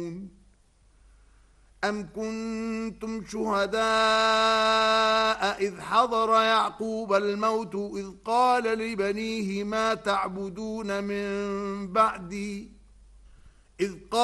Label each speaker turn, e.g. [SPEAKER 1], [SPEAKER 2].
[SPEAKER 1] أم كنتم شهداء إذ حضر يعقوب الموت إذ قال لبنيه ما تعبدون من بعدي إذ قال